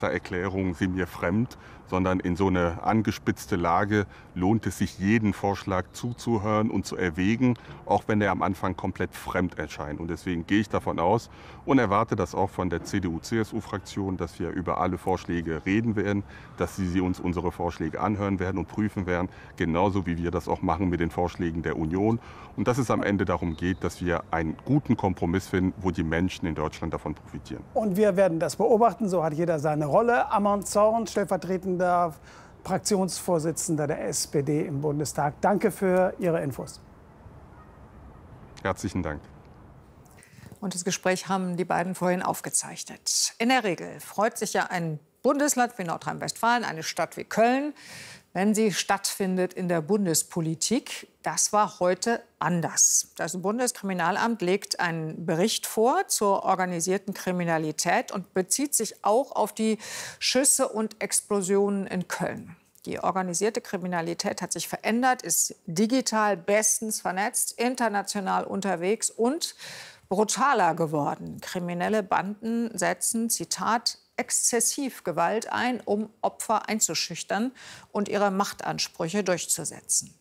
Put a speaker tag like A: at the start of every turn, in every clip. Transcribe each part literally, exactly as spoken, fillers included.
A: Erklärungen sind mir fremd, sondern in so eine angespitzte Lage lohnt es sich, jeden Vorschlag zuzuhören und zu erwägen, auch wenn er am Anfang komplett fremd erscheint. Und deswegen gehe ich davon aus und erwarte das auch von der C D U C S U-Fraktion, dass wir über alle Vorschläge reden werden, dass sie, sie uns unsere Vorschläge anhören werden und prüfen werden, genauso wie wir das auch machen mit den Vorschlägen der Union. Und dass es am Ende darum geht, dass wir einen guten Kompromiss finden, wo die Menschen in Deutschland davon profitieren.
B: Und wir werden das beobachten, so hat jeder seine Rolle. Amon Zorn, stellvertretender Fraktionsvorsitzender der S P D im Bundestag. Danke für Ihre Infos.
A: Herzlichen Dank.
C: Und das Gespräch haben die beiden vorhin aufgezeichnet. In der Regel freut sich ja ein Bundesland wie Nordrhein-Westfalen, eine Stadt wie Köln, wenn sie stattfindet in der Bundespolitik. Das war heute anders. Das Bundeskriminalamt legt einen Bericht vor zur organisierten Kriminalität und bezieht sich auch auf die Schüsse und Explosionen in Köln. Die organisierte Kriminalität hat sich verändert, ist digital bestens vernetzt, international unterwegs und brutaler geworden. Kriminelle Banden setzen, Zitat, exzessiv Gewalt ein, um Opfer einzuschüchtern und ihre Machtansprüche durchzusetzen.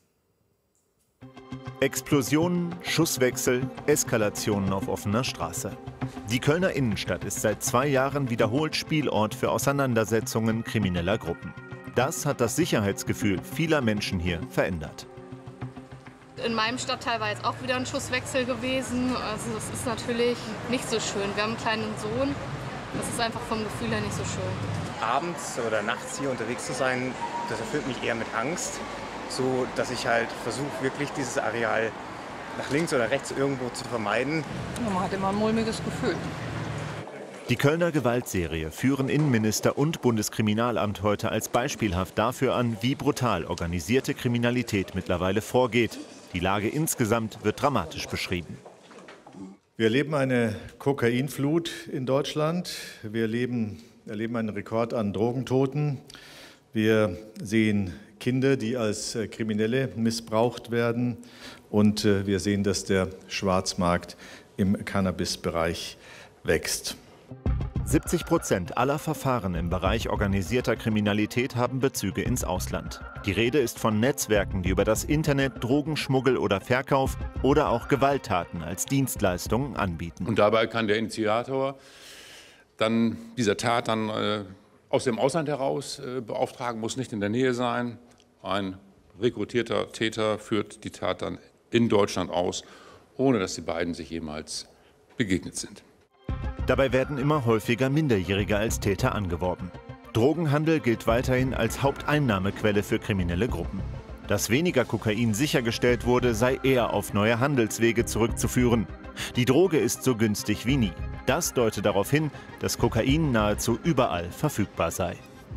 D: Explosionen, Schusswechsel, Eskalationen auf offener Straße. Die Kölner Innenstadt ist seit zwei Jahren wiederholt Spielort für Auseinandersetzungen krimineller Gruppen. Das hat das Sicherheitsgefühl vieler Menschen hier verändert.
E: In meinem Stadtteil war jetzt auch wieder ein Schusswechsel gewesen. Also das ist natürlich nicht so schön. Wir haben einen kleinen Sohn. Das ist einfach vom Gefühl her nicht so schön.
F: Abends oder nachts hier unterwegs zu sein, das erfüllt mich eher mit Angst, so dass ich halt versuche, wirklich dieses Areal nach links oder rechts irgendwo zu vermeiden.
G: Man hat immer ein mulmiges Gefühl.
D: Die Kölner Gewaltserie führen Innenminister und Bundeskriminalamt heute als beispielhaft dafür an, wie brutal organisierte Kriminalität mittlerweile vorgeht. Die Lage insgesamt wird dramatisch beschrieben.
H: Wir erleben eine Kokainflut in Deutschland. Wir erleben, erleben einen Rekord an Drogentoten. Wir sehen Kinder, die als Kriminelle missbraucht werden. Und wir sehen, dass der Schwarzmarkt im Cannabis-Bereich wächst.
D: siebzig Prozent aller Verfahren im Bereich organisierter Kriminalität haben Bezüge ins Ausland. Die Rede ist von Netzwerken, die über das Internet Drogenschmuggel oder Verkauf oder auch Gewalttaten als Dienstleistungen anbieten.
I: Und dabei kann der Initiator dann dieser Tat dann äh, aus dem Ausland heraus äh, beauftragen, muss nicht in der Nähe sein. Ein rekrutierter Täter führt die Tat dann in Deutschland aus, ohne dass die beiden sich jemals begegnet sind.
D: Dabei werden immer häufiger Minderjährige als Täter angeworben. Drogenhandel gilt weiterhin als Haupteinnahmequelle für kriminelle Gruppen. Dass weniger Kokain sichergestellt wurde, sei eher auf neue Handelswege zurückzuführen. Die Droge ist so günstig wie nie. Das deutet darauf hin, dass Kokain nahezu überall verfügbar sei.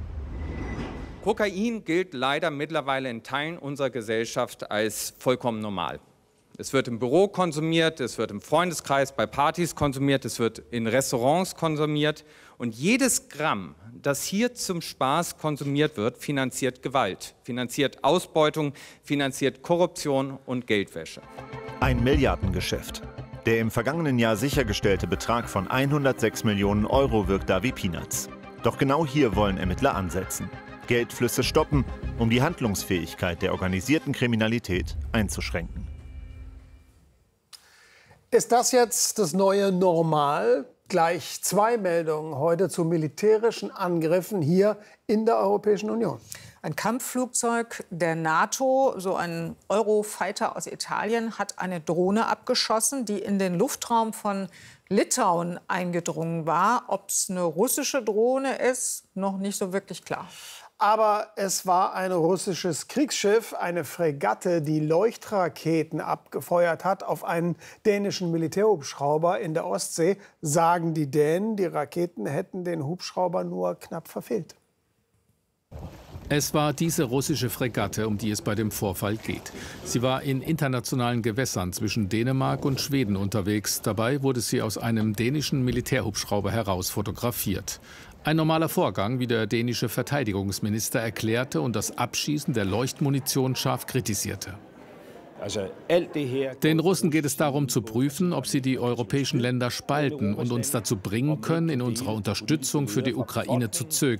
J: Kokain gilt leider mittlerweile in Teilen unserer Gesellschaft als vollkommen normal. Es wird im Büro konsumiert, es wird im Freundeskreis bei Partys konsumiert, es wird in Restaurants konsumiert. Und jedes Gramm, das hier zum Spaß konsumiert wird, finanziert Gewalt, finanziert Ausbeutung, finanziert Korruption und Geldwäsche.
D: Ein Milliardengeschäft. Der im vergangenen Jahr sichergestellte Betrag von hundertsechs Millionen Euro wirkt da wie Peanuts. Doch genau hier wollen Ermittler ansetzen. Geldflüsse stoppen, um die Handlungsfähigkeit der organisierten Kriminalität einzuschränken.
B: Ist das jetzt das neue Normal? Gleich zwei Meldungen heute zu militärischen Angriffen hier in der Europäischen Union.
C: Ein Kampfflugzeug der NATO, so ein Eurofighter aus Italien, hat eine Drohne abgeschossen, die in den Luftraum von Litauen eingedrungen war. Ob es eine russische Drohne ist, noch nicht so wirklich klar.
B: Aber es war ein russisches Kriegsschiff, eine Fregatte, die Leuchtraketen abgefeuert hat auf einen dänischen Militärhubschrauber in der Ostsee. Sagen die Dänen, die Raketen hätten den Hubschrauber nur knapp verfehlt.
K: Es war diese russische Fregatte, um die es bei dem Vorfall geht. Sie war in internationalen Gewässern zwischen Dänemark und Schweden unterwegs. Dabei wurde sie aus einem dänischen Militärhubschrauber heraus fotografiert. Ein normaler Vorgang, wie der dänische Verteidigungsminister erklärte und das Abschießen der Leuchtmunition scharf kritisierte. Den Russen geht es darum zu prüfen, ob sie die europäischen Länder spalten und uns dazu bringen können, in unserer Unterstützung für die Ukraine zu zögern.